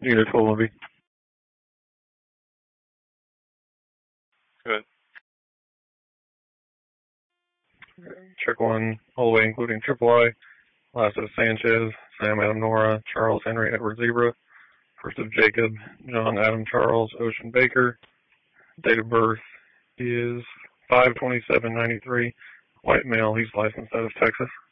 Unit 12 will be. Good. Check one, all the way including Triple I. Last of Sanchez, Sam Adam Nora, Charles Henry Edward Zebra. First of Jacob, John Adam Charles Ocean Baker. Date of birth is 5/27/93. White male. He's licensed out of Texas.